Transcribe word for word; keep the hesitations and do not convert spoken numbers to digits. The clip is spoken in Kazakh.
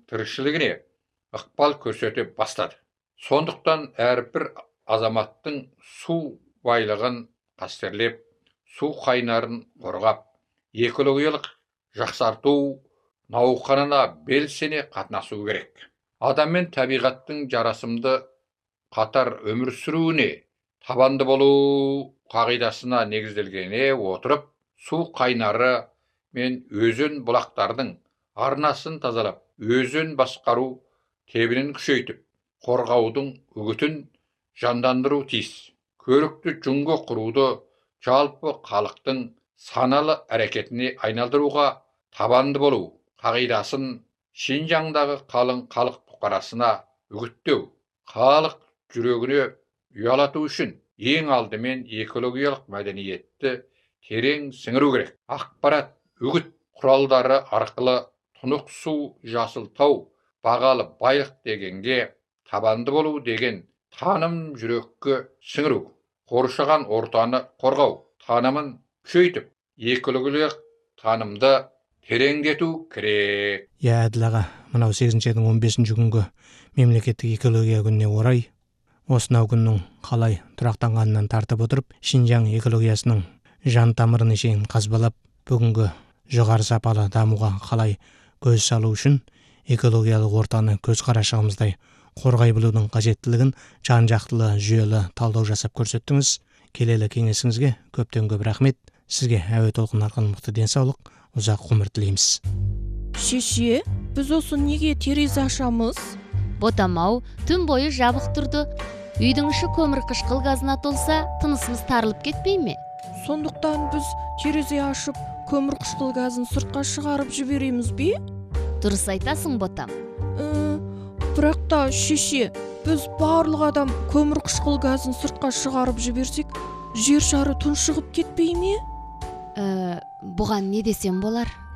тіршілігіне ықпал көрсете бастады. Сондықтан әрбір азаматтың су байлығын қастерлеп, су қайнарын қорғап, экологиялық жақсарту науқанына белсене қатынасу керек. Адам мен табиғаттың жарасымды қатар өмір сүруіне табанды болу қағидасына негізделгене отырып, су қайнары мен өзен бұлақтардың арнасын тазалап, өзен басқару тебінін күшейтіп, қорғаудың үгітін жандандыру тиіс. Көрікті жүңгі құруды жалпы халықтың саналы әрекетіне айналдыруға табанды болу қағидасын Шинжаңдағы қалың халық бұқарасына үгіттеу, халық жүрегіне ұялату үшін ең алдымен экологиялық мәдениетті терең сіңіру керек. Ақпарат, үгіт құралдары арқылы тұнық су, жасыл тау, бағалы байлық дегенге табанды болу деген таным жүрекке сіңіру, қоршаған ортаны қорғау танымын күшейтіп, экологиялық танымды тереңдету керек. Я әділаға, мынау сегізінші айдың он бесінші күнгі мемлекеттік экология күніне орай, осынау күннің қалай тұрақтанғанынан тартып отырып, Шинжаң экологиясының жан тамырын шейін қазбалап, бүгінгі жоғары сапалы дамуға қалай көз салу үшін экологиялық ортаны көз қарашығымыздай қорғай білудің қажеттілігін жан-жақтылы жүйелі талдау жасап көрсеттіңіз. Келелі кеңесіңізге көптен көп рахмет. Сізге әуе толқын арқылы мықты денсаулық, ұзақ ғұмыр тілейміз. Шеше, біз осы неге терезе ашамыз? Ботам-ау, түн бойы жабық тұрды. Үйдің іші көмір қышқыл газына толса, тынысымыз тарылып кетпей ме? Сондықтан біз терезе ашып, көмір қышқыл газын сыртқа шығарып жібереміз бе? Дұрыс айтасың, ботам. Ә, бірақ та шеше, біз барлық адам көмір қышқыл газын сыртқа шығарып жіберсек, жер шары тұншығып кетпей ме? Ә, бұған не десем болар?